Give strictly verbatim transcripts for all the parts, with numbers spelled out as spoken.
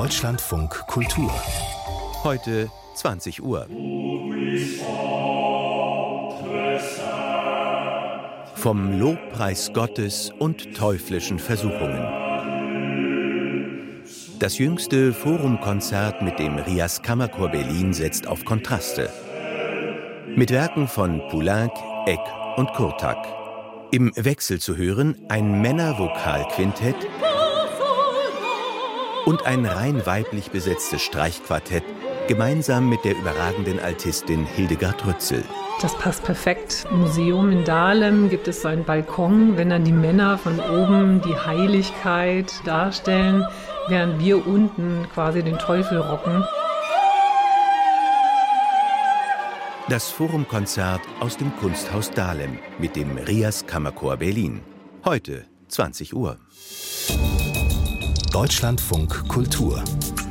Deutschlandfunk Kultur. Heute zwanzig Uhr. Vom Lobpreis Gottes und teuflischen Versuchungen. Das jüngste Forumkonzert mit dem Rias Kammerchor Berlin setzt auf Kontraste. Mit Werken von Poulenc, Eck und Kurtak. Im Wechsel zu hören ein Männervokalquintett und ein rein weiblich besetztes Streichquartett, gemeinsam mit der überragenden Altistin Hildegard Rützel. Das passt perfekt. Im Museum in Dahlem gibt es so einen Balkon, wenn dann die Männer von oben die Heiligkeit darstellen, während wir unten quasi den Teufel rocken. Das Forumkonzert aus dem Kunsthaus Dahlem mit dem Rias Kammerchor Berlin. Heute zwanzig Uhr. Deutschlandfunk Kultur.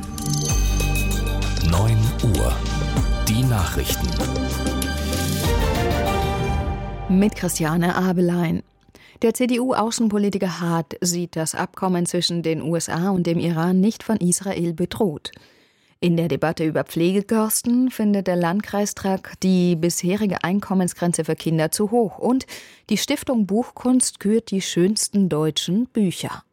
neun Uhr. Die Nachrichten. Mit Christiane Abelein. Der C D U-Außenpolitiker Hart sieht das Abkommen zwischen den U S A und dem Iran nicht von Israel bedroht. In der Debatte über Pflegekosten findet der Landkreistag die bisherige Einkommensgrenze für Kinder zu hoch und die Stiftung Buchkunst kürt die schönsten deutschen Bücher.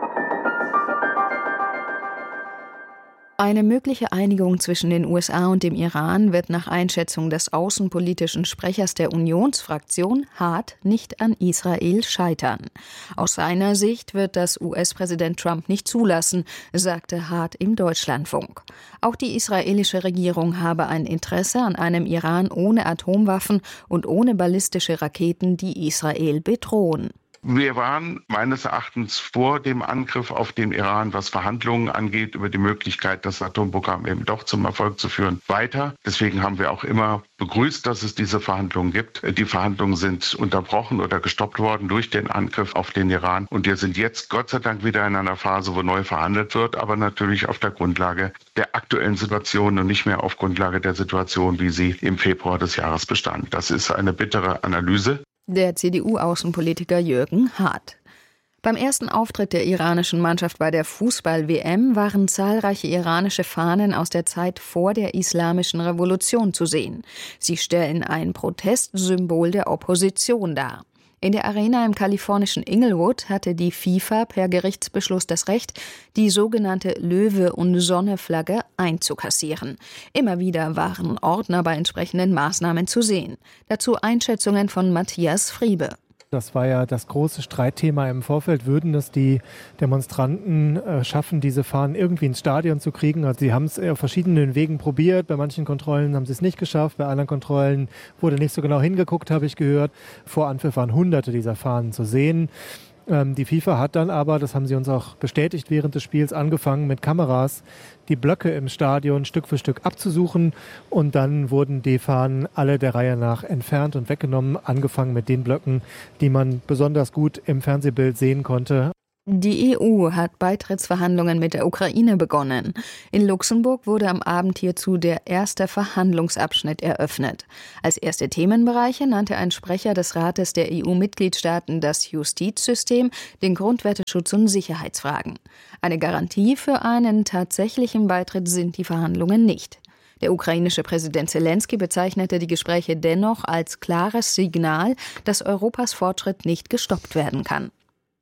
Eine mögliche Einigung zwischen den U S A und dem Iran wird nach Einschätzung des außenpolitischen Sprechers der Unionsfraktion Hart nicht an Israel scheitern. Aus seiner Sicht wird das U S-Präsident Trump nicht zulassen, sagte Hart im Deutschlandfunk. Auch die israelische Regierung habe ein Interesse an einem Iran ohne Atomwaffen und ohne ballistische Raketen, die Israel bedrohen. Wir waren meines Erachtens vor dem Angriff auf den Iran, was Verhandlungen angeht, über die Möglichkeit, das Atomprogramm eben doch zum Erfolg zu führen, weiter. Deswegen haben wir auch immer begrüßt, dass es diese Verhandlungen gibt. Die Verhandlungen sind unterbrochen oder gestoppt worden durch den Angriff auf den Iran. Und wir sind jetzt Gott sei Dank wieder in einer Phase, wo neu verhandelt wird, aber natürlich auf der Grundlage der aktuellen Situation und nicht mehr auf Grundlage der Situation, wie sie im Februar des Jahres bestand. Das ist eine bittere Analyse. Der C D U-Außenpolitiker Jürgen Hart. Beim ersten Auftritt der iranischen Mannschaft bei der Fußball-W M waren zahlreiche iranische Fahnen aus der Zeit vor der Islamischen Revolution zu sehen. Sie stellen ein Protestsymbol der Opposition dar. In der Arena im kalifornischen Inglewood hatte die FIFA per Gerichtsbeschluss das Recht, die sogenannte Löwe- und Sonne-Flagge einzukassieren. Immer wieder waren Ordner bei entsprechenden Maßnahmen zu sehen. Dazu Einschätzungen von Matthias Friebe. Das war ja das große Streitthema im Vorfeld. Würden es die Demonstranten äh, schaffen, diese Fahnen irgendwie ins Stadion zu kriegen? Also sie haben es auf verschiedenen Wegen probiert. Bei manchen Kontrollen haben sie es nicht geschafft. Bei anderen Kontrollen wurde nicht so genau hingeguckt, habe ich gehört. Vor Anpfiff waren hunderte dieser Fahnen zu sehen. Ähm, die FIFA hat dann aber, das haben sie uns auch bestätigt während des Spiels, angefangen mit Kameras die Blöcke im Stadion Stück für Stück abzusuchen und dann wurden die Fahnen alle der Reihe nach entfernt und weggenommen, angefangen mit den Blöcken, die man besonders gut im Fernsehbild sehen konnte. Die E U hat Beitrittsverhandlungen mit der Ukraine begonnen. In Luxemburg wurde am Abend hierzu der erste Verhandlungsabschnitt eröffnet. Als erste Themenbereiche nannte ein Sprecher des Rates der E U-Mitgliedstaaten das Justizsystem, den Grundwerteschutz und Sicherheitsfragen. Eine Garantie für einen tatsächlichen Beitritt sind die Verhandlungen nicht. Der ukrainische Präsident Zelensky bezeichnete die Gespräche dennoch als klares Signal, dass Europas Fortschritt nicht gestoppt werden kann.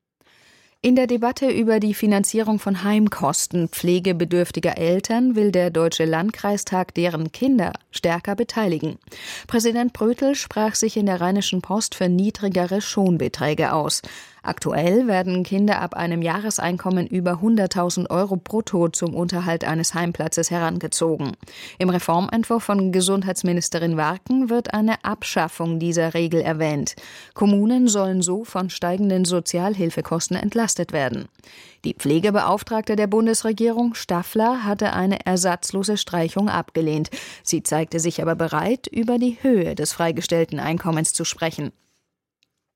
In der Debatte über die Finanzierung von Heimkosten pflegebedürftiger Eltern will der Deutsche Landkreistag deren Kinder stärker beteiligen. Präsident Brötel sprach sich in der Rheinischen Post für niedrigere Schonbeträge aus. Aktuell werden Kinder ab einem Jahreseinkommen über hunderttausend Euro brutto zum Unterhalt eines Heimplatzes herangezogen. Im Reformentwurf von Gesundheitsministerin Warken wird eine Abschaffung dieser Regel erwähnt. Kommunen sollen so von steigenden Sozialhilfekosten entlastet werden. Die Pflegebeauftragte der Bundesregierung, Staffler, hatte eine ersatzlose Streichung abgelehnt. Sie zeigte sich aber bereit, über die Höhe des freigestellten Einkommens zu sprechen.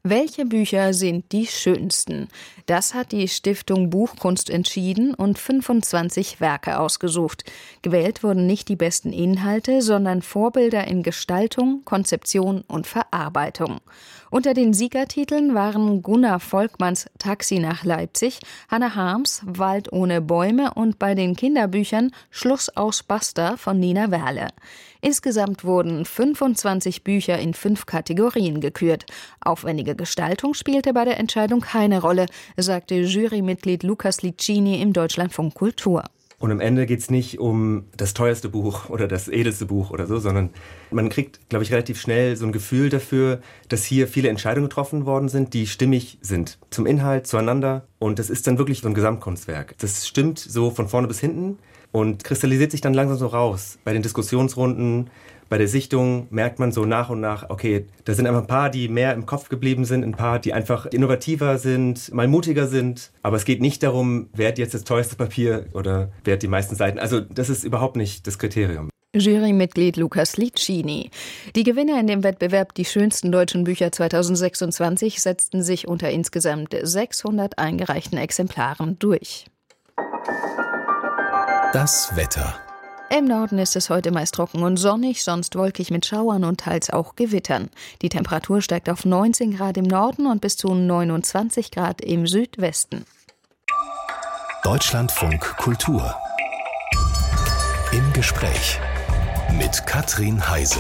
Welche Bücher sind die schönsten? Das hat die Stiftung Buchkunst entschieden und fünfundzwanzig Werke ausgesucht. Gewählt wurden nicht die besten Inhalte, sondern Vorbilder in Gestaltung, Konzeption und Verarbeitung. Unter den Siegertiteln waren Gunnar Volkmanns Taxi nach Leipzig, Hannah Harms Wald ohne Bäume und bei den Kinderbüchern Schluss aus Basta von Nina Werle. Insgesamt wurden fünfundzwanzig Bücher in fünf Kategorien gekürt. Aufwendige Gestaltung spielte bei der Entscheidung keine Rolle, sagte Jurymitglied Lukas Licini im Deutschlandfunk Kultur. Und am Ende geht es nicht um das teuerste Buch oder das edelste Buch oder so, sondern man kriegt, glaube ich, relativ schnell so ein Gefühl dafür, dass hier viele Entscheidungen getroffen worden sind, die stimmig sind. Zum Inhalt, zueinander. Und das ist dann wirklich so ein Gesamtkunstwerk. Das stimmt so von vorne bis hinten und kristallisiert sich dann langsam so raus. Bei den Diskussionsrunden, bei der Sichtung merkt man so nach und nach, okay, da sind einfach ein paar, die mehr im Kopf geblieben sind, ein paar, die einfach innovativer sind, mal mutiger sind. Aber es geht nicht darum, wer hat jetzt das teuerste Papier oder wer hat die meisten Seiten. Also das ist überhaupt nicht das Kriterium. Jurymitglied Lukas Licini. Die Gewinner in dem Wettbewerb Die schönsten deutschen Bücher zweitausendsechsundzwanzig setzten sich unter insgesamt sechshundert eingereichten Exemplaren durch. Das Wetter. Im Norden ist es heute meist trocken und sonnig, sonst wolkig mit Schauern und teils auch Gewittern. Die Temperatur steigt auf neunzehn Grad im Norden und bis zu neunundzwanzig Grad im Südwesten. Deutschlandfunk Kultur. Im Gespräch mit Katrin Heise.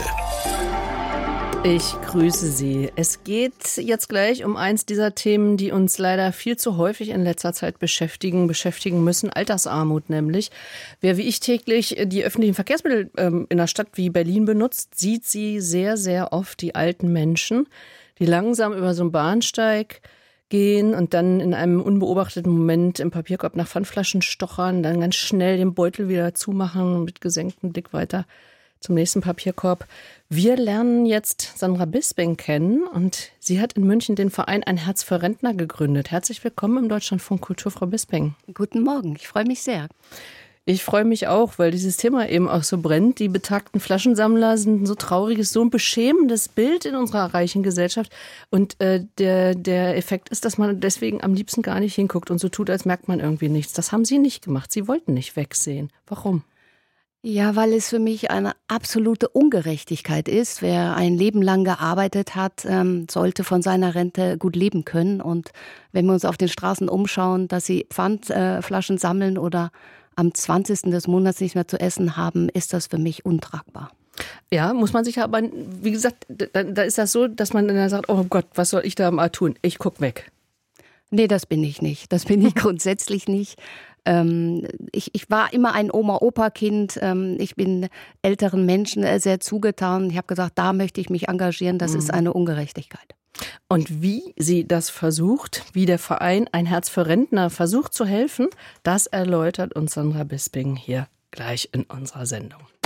Ich grüße Sie. Es geht jetzt gleich um eins dieser Themen, die uns leider viel zu häufig in letzter Zeit beschäftigen, beschäftigen müssen. Altersarmut nämlich. Wer wie ich täglich die öffentlichen Verkehrsmittel ähm, in einer Stadt wie Berlin benutzt, sieht sie sehr, sehr oft die alten Menschen, die langsam über so einen Bahnsteig gehen und dann in einem unbeobachteten Moment im Papierkorb nach Pfandflaschen stochern, dann ganz schnell den Beutel wieder zumachen und mit gesenktem Blick weiter zum nächsten Papierkorb. Wir lernen jetzt Sandra Bisping kennen und sie hat in München den Verein Ein Herz für Rentner gegründet. Herzlich willkommen im Deutschlandfunk Kultur, Frau Bisping. Guten Morgen, ich freue mich sehr. Ich freue mich auch, weil dieses Thema eben auch so brennt. Die betagten Flaschensammler sind ein so trauriges, so ein beschämendes Bild in unserer reichen Gesellschaft. Und äh, der, der Effekt ist, dass man deswegen am liebsten gar nicht hinguckt und so tut, als merkt man irgendwie nichts. Das haben Sie nicht gemacht. Sie wollten nicht wegsehen. Warum? Ja, weil es für mich eine absolute Ungerechtigkeit ist. Wer ein Leben lang gearbeitet hat, ähm, sollte von seiner Rente gut leben können. Und wenn wir uns auf den Straßen umschauen, dass sie Pfandflaschen äh, sammeln oder am zwanzigsten des Monats nicht mehr zu essen haben, ist das für mich untragbar. Ja, muss man sich aber, wie gesagt, da, da ist das so, dass man dann sagt, oh Gott, was soll ich da mal tun? Ich guck weg. Nee, das bin ich nicht. Das bin ich grundsätzlich nicht. Ähm, ich, ich war immer ein Oma-Opa-Kind. Ähm, ich bin älteren Menschen sehr zugetan. Ich habe gesagt, da möchte ich mich engagieren. Das mhm. ist eine Ungerechtigkeit. Und wie sie das versucht, wie der Verein Ein Herz für Rentner versucht zu helfen, das erläutert uns Sandra Bisping hier gleich in unserer Sendung.